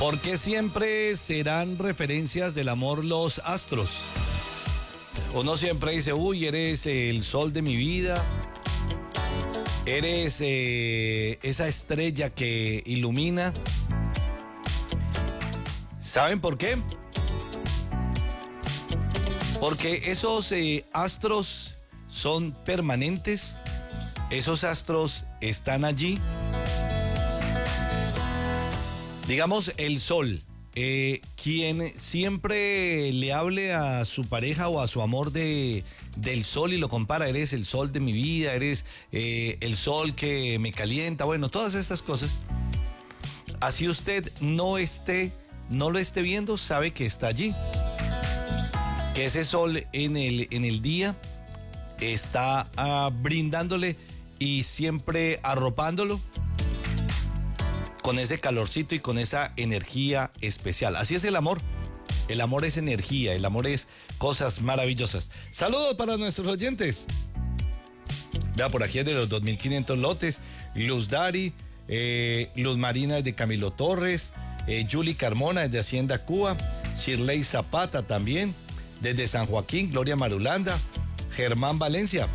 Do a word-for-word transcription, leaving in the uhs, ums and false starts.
¿Por qué siempre serán referencias del amor los astros? Uno siempre dice, uy, eres el sol de mi vida, eres eh, esa estrella que ilumina. ¿Saben por qué? Porque esos eh, astros son permanentes, esos astros están allí. Digamos, el sol, eh, quien siempre le hable a su pareja o a su amor de, del sol y lo compara, eres el sol de mi vida, eres eh, el sol que me calienta, bueno, todas estas cosas. Así usted no esté, no lo esté viendo, sabe que está allí. Que ese sol en el, en el día está uh, brindándole y siempre arropándolo con ese calorcito y con esa energía especial. Así es el amor. El amor es energía, el amor es cosas maravillosas. Saludos para nuestros oyentes. Vea, por aquí es de los dos mil quinientos lotes. Luz Dari, eh, Luz Marina es de Camilo Torres, eh, Julie Carmona es de Hacienda Cuba, Shirley Zapata también, desde San Joaquín, Gloria Marulanda, Germán Valencia.